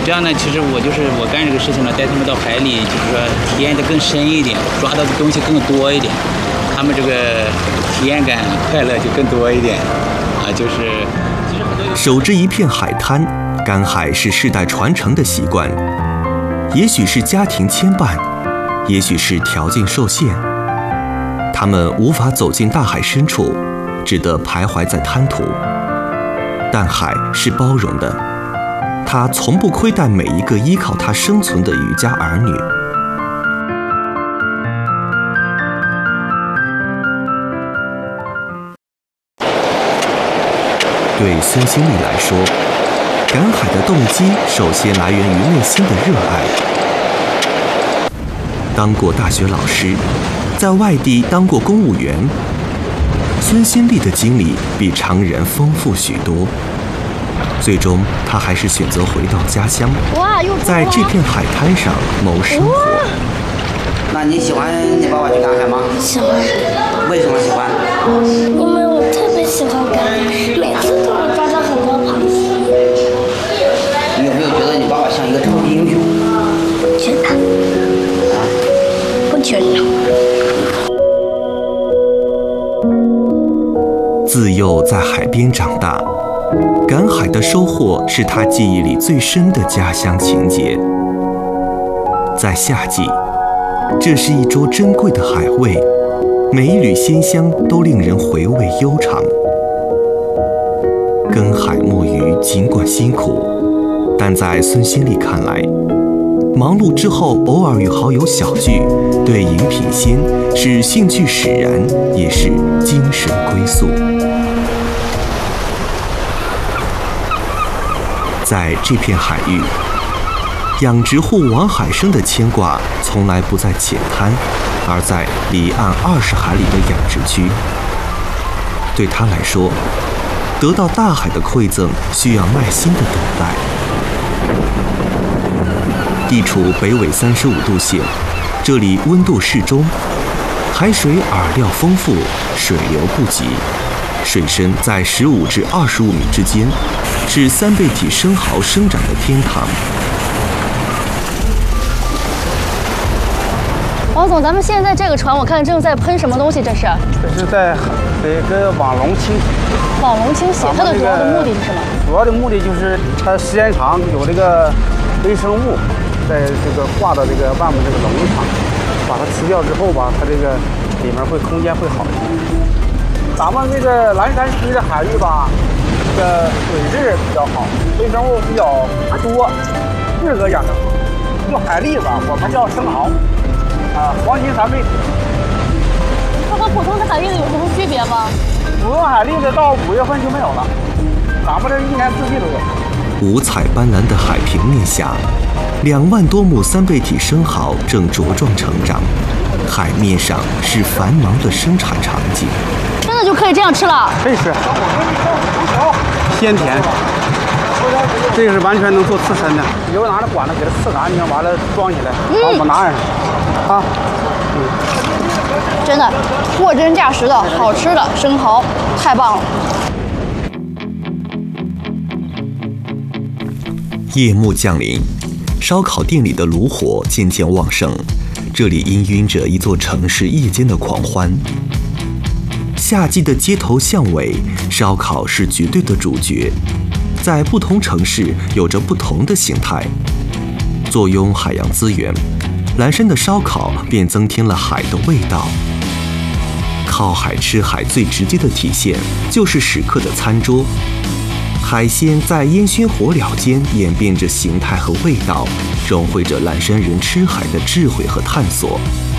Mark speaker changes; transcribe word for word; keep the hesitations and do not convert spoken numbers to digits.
Speaker 1: 这样呢，其实我就是我干这个事情呢，带他们到海里，就是说体验的更深一点，抓到的东西更多一点，他们这个体验感、快乐就更多一点啊。就是其实很多
Speaker 2: 守着一片海滩，赶海是世代传承的习惯，也许是家庭牵绊，也许是条件受限，他们无法走进大海深处，只得徘徊在滩涂。但海是包容的，它从不亏待每一个依靠它生存的渔家儿女。对孙兴慜来说，赶海的动机首先来源于内心的热爱。当过大学老师，在外地当过公务员，孙兴慜的经历比常人丰富许多。最终，他还是选择回到家乡，在这片海滩上谋生活。
Speaker 3: 那你喜欢你爸爸去赶海吗？
Speaker 4: 喜欢。
Speaker 3: 为什么喜欢？
Speaker 4: 因为我特别喜欢赶海，每次都能抓到很多螃蟹。
Speaker 3: 你有没有觉得你爸爸像一个超级英雄？
Speaker 4: 觉得。
Speaker 3: 啊？
Speaker 4: 不觉得。
Speaker 2: 自幼在海边长大，赶海的收获是他记忆里最深的家乡情结。在夏季，这是一桌珍贵的海味，每一缕鲜香都令人回味悠长。耕海摸鱼尽管辛苦，但在孙兴慜看来，忙碌之后偶尔与好友小聚，对饮品鲜是兴趣使然，也是精神归宿。在这片海域，养殖户王海生的牵挂从来不在浅滩，而在离岸二十海里的养殖区。对他来说，得到大海的馈赠需要耐心的等待。地处北纬三十五度线，这里温度适中，海水饵料丰富，水流不急，水深在十五至二十五米之间，是三倍体生蚝生长的天堂。
Speaker 5: 王总，咱们现在这个船，我看正在喷什么东西？这是？
Speaker 6: 这是在这个网笼清洗。
Speaker 5: 网笼清洗，它的主要的目的是什么？
Speaker 6: 主要的目的就是它时间长有这个微生物在这个挂到这个外面这个笼上，把它吃掉之后吧，它这个里面会空间会好一点。咱们这个蓝山区的海域吧，这个水质比较好，微生物比较多，适合养殖。就海蛎子，我们叫生蚝，啊，黄金三倍体。
Speaker 5: 它和普通的海蛎子有什么区别吗？
Speaker 6: 普通海蛎子到五月份就没有了，咱们这一年四季都有。
Speaker 2: 五彩斑斓的海平面下，两万多亩三倍体生蚝正茁壮成长，海面上是繁忙的生产场景。
Speaker 5: 真的就可以这样吃了？
Speaker 6: 可以吃，鲜甜。这个是完全能做刺身的，以后拿着管子给它刺干净，完了装起来，把我们拿上啊。嗯，
Speaker 5: 真的货真价实的好吃的生蚝，太棒了。
Speaker 2: 夜幕降临，烧烤店里的炉火渐渐旺盛，这里氤氲着一座城市夜间的狂欢。夏季的街头巷尾，烧烤是绝对的主角，在不同城市有着不同的形态。坐拥海洋资源，蓝山的烧烤便增添了海的味道。靠海吃海最直接的体现就是食客的餐桌，海鲜在烟熏火燎间演变着形态和味道，融汇着蓝山人吃海的智慧和探索。